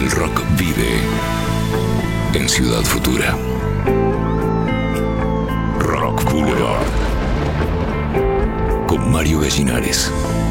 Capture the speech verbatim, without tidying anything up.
El rock vive en Ciudad Futura. Rock Boulevard con Mario Gallinares.